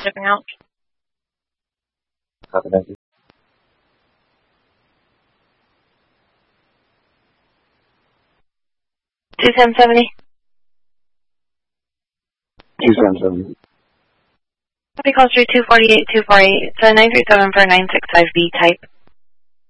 shipping out. Copy, thank you. 2770. 2770. Copy call street 248, 248. It's a 937 for 965B type.